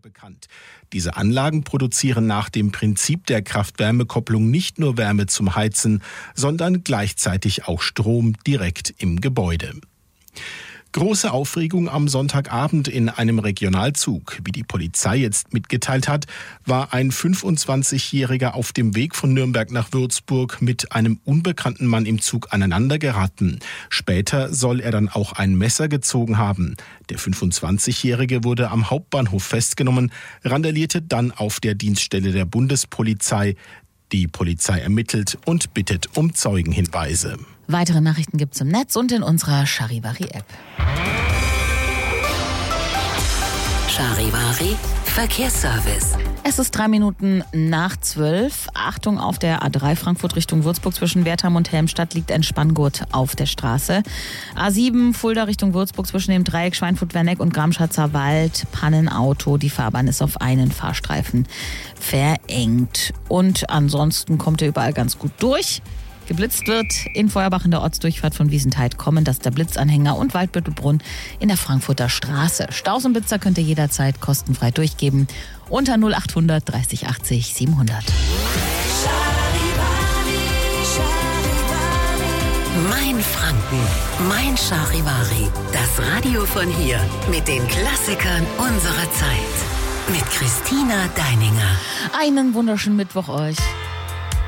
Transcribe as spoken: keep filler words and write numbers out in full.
bekannt. Diese Anlagen produzieren nach dem Prinzip der Kraft-Wärme-Kopplung nicht nur Wärme zum Heizen, sondern gleichzeitig auch Strom direkt im Gebäude. Große Aufregung am Sonntagabend in einem Regionalzug. Wie die Polizei jetzt mitgeteilt hat, war ein fünfundzwanzigjähriger auf dem Weg von Nürnberg nach Würzburg mit einem unbekannten Mann im Zug aneinandergeraten. Später soll er dann auch ein Messer gezogen haben. Der fünfundzwanzigjährige wurde am Hauptbahnhof festgenommen, randalierte dann auf der Dienststelle der Bundespolizei. Die Polizei ermittelt und bittet um Zeugenhinweise. Weitere Nachrichten gibt's im Netz und in unserer Charivari-App. Charivari Verkehrsservice. Es ist drei Minuten nach zwölf. Achtung, auf der A drei Frankfurt Richtung Würzburg zwischen Wertheim und Helmstadt liegt ein Spanngurt auf der Straße. A sieben Fulda Richtung Würzburg zwischen dem Dreieck Schweinfurt-Werneck und Gramschatzer Wald. Pannenauto. Die Fahrbahn ist auf einen Fahrstreifen verengt. Und ansonsten kommt ihr überall ganz gut durch. Geblitzt wird in Feuerbach in der Ortsdurchfahrt von Wiesentheid kommen, das ist der Blitzanhänger, und Waldbüttelbrunn in der Frankfurter Straße. Staus und Blitzer könnt ihr jederzeit kostenfrei durchgeben unter null achthundert dreißig achtzig siebenhundert. Mein Franken, mein Charivari. Das Radio von hier mit den Klassikern unserer Zeit. Mit Christina Deininger. Einen wunderschönen Mittwoch euch.